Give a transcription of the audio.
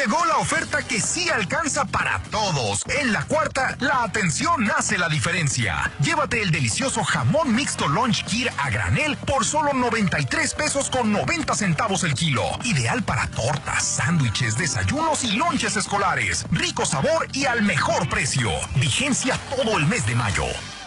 Llegó la oferta que sí alcanza para todos. En La Cuarta, la atención hace la diferencia. Llévate el delicioso jamón mixto Lunch Kir a granel por solo 93 pesos con 90 centavos el kilo. Ideal para tortas, sándwiches, desayunos y lonches escolares. Rico sabor y al mejor precio. Vigencia todo el mes de mayo.